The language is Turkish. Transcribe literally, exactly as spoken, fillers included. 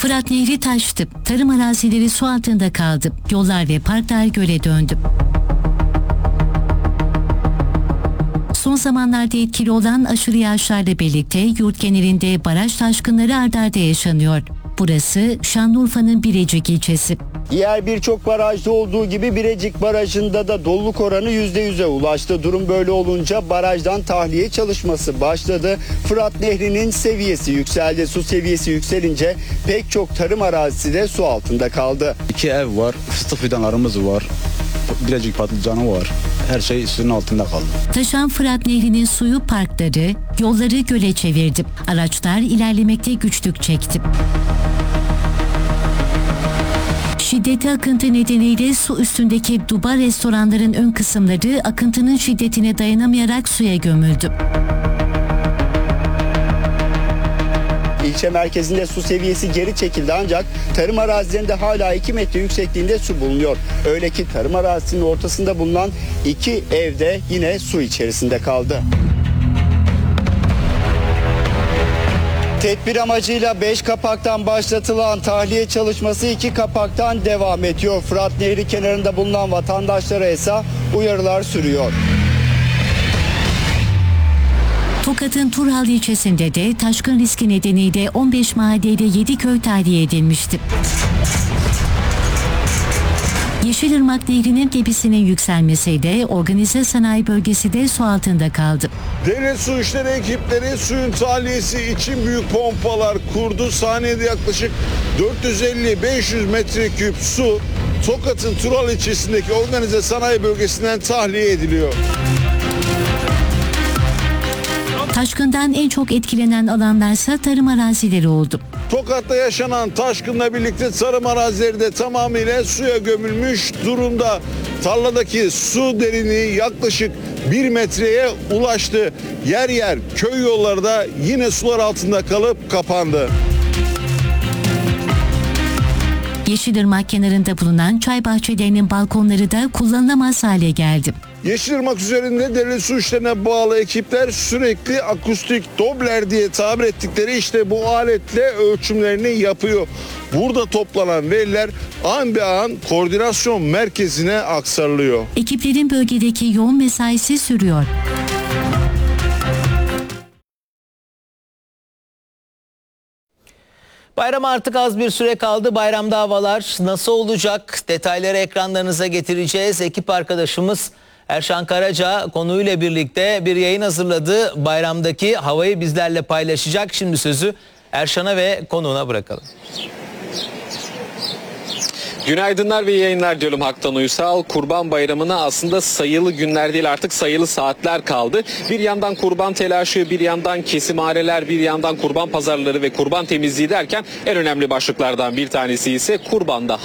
Fırat Nehri taştı. Tarım arazileri su altında kaldı. Yollar ve parklar göle döndü. Son zamanlarda etkili olan aşırı yağışlarla birlikte yurt genelinde baraj taşkınları ard arda yaşanıyor. Burası Şanlıurfa'nın Birecik ilçesi. Diğer birçok barajda olduğu gibi Birecik Barajı'nda da doluluk oranı yüzde yüze ulaştı. Durum böyle olunca barajdan tahliye çalışması başladı. Fırat Nehri'nin seviyesi yükseldi. Su seviyesi yükselince pek çok tarım arazisi de su altında kaldı. İki ev var, fıstık fidanlarımız var, Birecik patlıcanı var. Her şey suyun altında kaldı. Taşan Fırat Nehri'nin suyu parkları, yolları göle çevirdi. Araçlar ilerlemekte güçlük çekti. Şiddetli akıntı nedeniyle su üstündeki duba restoranların ön kısımları akıntının şiddetine dayanamayarak suya gömüldü. İlçe merkezinde su seviyesi geri çekildi ancak tarım arazilerinde hala iki metre yüksekliğinde su bulunuyor. Öyle ki tarım arazisinin ortasında bulunan iki evde yine su içerisinde kaldı. Tedbir amacıyla beş kapaktan başlatılan tahliye çalışması iki kapaktan devam ediyor. Fırat Nehri kenarında bulunan vatandaşlara ise uyarılar sürüyor. Tokat'ın Turhal ilçesinde de taşkın riski nedeniyle on beş mahalleyle yedi köy tahliye edilmişti. Yeşilırmak Nehri'nin debisinin yükselmesiyle organize sanayi bölgesi de su altında kaldı. Devlet Su İşleri ekipleri suyun tahliyesi için büyük pompalar kurdu. Saniyede yaklaşık dört yüz elli beş yüz metreküp su Tokat'ın Turhal ilçesindeki organize sanayi bölgesinden tahliye ediliyor. Taşkından en çok etkilenen alanlarsa tarım arazileri oldu. Tokat'ta yaşanan taşkınla birlikte tarım arazileri de tamamıyla suya gömülmüş durumda. Tarladaki su derinliği yaklaşık bir metreye ulaştı. Yer yer köy yolları da yine sular altında kalıp kapandı. Yeşilırmak kenarında bulunan çay bahçelerinin balkonları da kullanılamaz hale geldi. Yeşilırmak üzerinde devlet su işlerine bağlı ekipler sürekli akustik Doppler diye tabir ettikleri işte bu aletle ölçümlerini yapıyor. Burada toplanan veriler an be an koordinasyon merkezine aktarılıyor. Ekiplerin bölgedeki yoğun mesaisi sürüyor. Bayrama artık az bir süre kaldı. Bayramda havalar nasıl olacak? Detayları ekranlarınıza getireceğiz. Ekip arkadaşımız Erşan Karaca konuyla birlikte bir yayın hazırladı. Bayramdaki havayı bizlerle paylaşacak. Şimdi sözü Erşan'a ve konuğuna bırakalım. Günaydınlar ve iyi yayınlar diyorum Haktan Uysal. Kurban Bayramı'na aslında sayılı günler değil artık sayılı saatler kaldı. Bir yandan kurban telaşı, bir yandan kesimhaneler, bir yandan kurban pazarları ve kurban temizliği derken en önemli başlıklardan bir tanesi ise kurbanda